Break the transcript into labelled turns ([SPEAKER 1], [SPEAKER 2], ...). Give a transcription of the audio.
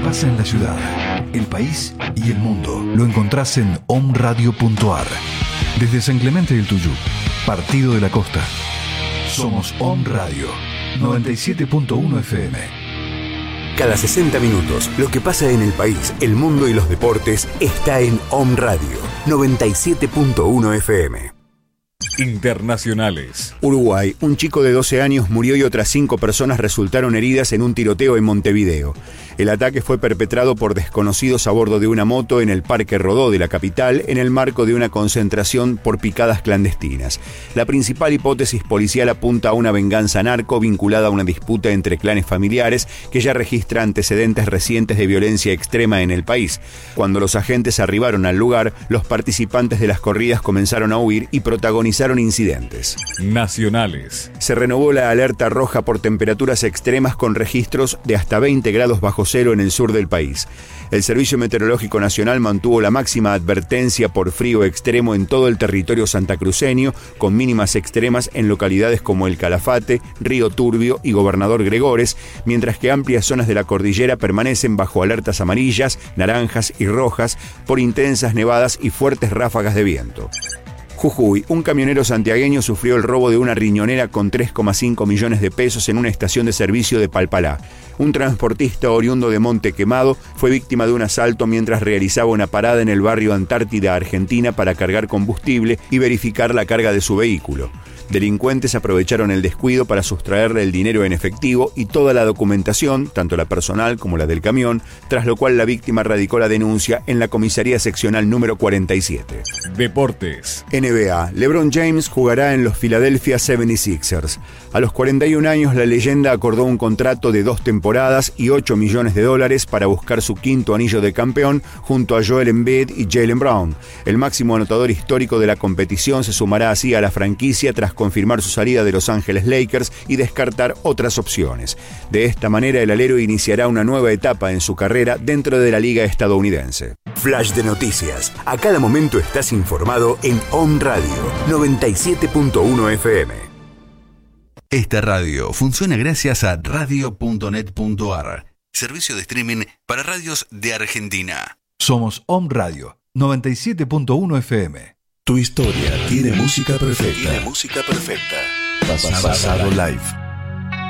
[SPEAKER 1] pasa en la ciudad, el país y el mundo lo encontrás en omradio.ar. Desde San Clemente del Tuyú, Partido de la Costa. Somos Om Radio 97.1 FM.
[SPEAKER 2] Cada 60 minutos, lo que pasa en el país, el mundo y los deportes está en Om Radio 97.1 FM.
[SPEAKER 3] Internacionales.
[SPEAKER 2] Uruguay, un chico de 12 años murió y otras 5 personas resultaron heridas en un tiroteo en Montevideo. El ataque fue perpetrado por desconocidos a bordo de una moto en el Parque Rodó de la capital en el marco de una concentración por picadas clandestinas. La principal hipótesis policial apunta a una venganza narco vinculada a una disputa entre clanes familiares que ya registra antecedentes recientes de violencia extrema en el país. Cuando los agentes arribaron al lugar, los participantes de las corridas comenzaron a huir y protagonizaron incidentes.
[SPEAKER 3] Nacionales.
[SPEAKER 2] Se renovó la alerta roja por temperaturas extremas con registros de hasta 20 grados bajo cero en el sur del país. El Servicio Meteorológico Nacional mantuvo la máxima advertencia por frío extremo en todo el territorio santacruceño, con mínimas extremas en localidades como El Calafate, Río Turbio y Gobernador Gregores, mientras que amplias zonas de la cordillera permanecen bajo alertas amarillas, naranjas y rojas por intensas nevadas y fuertes ráfagas de viento. Jujuy, un camionero santiagueño sufrió el robo de una riñonera con 3,5 millones de pesos en una estación de servicio de Palpalá. Un transportista oriundo de Monte Quemado fue víctima de un asalto mientras realizaba una parada en el barrio Antártida, Argentina, para cargar combustible y verificar la carga de su vehículo. Delincuentes aprovecharon el descuido para sustraerle el dinero en efectivo y toda la documentación, tanto la personal como la del camión, tras lo cual la víctima radicó la denuncia en la comisaría seccional número 47.
[SPEAKER 3] Deportes.
[SPEAKER 2] NBA. LeBron James jugará en los Philadelphia 76ers. A los 41 años, la leyenda acordó un contrato de 2 temporadas y $8 millones para buscar su 5º anillo de campeón junto a Joel Embiid y Jaylen Brown. El máximo anotador histórico de la competición se sumará así a la franquicia tras confirmar su salida de Los Ángeles Lakers y descartar otras opciones. De esta manera, el alero iniciará una nueva etapa en su carrera dentro de la liga estadounidense.
[SPEAKER 4] Flash de noticias. A cada momento estás informado en Om Radio 97.1 FM.
[SPEAKER 1] Esta radio funciona gracias a radio.net.ar, servicio de streaming para radios de Argentina. Somos Om Radio 97.1 FM.
[SPEAKER 5] Tu historia tiene música perfecta.
[SPEAKER 4] Tiene música perfecta.
[SPEAKER 5] Pasado Live.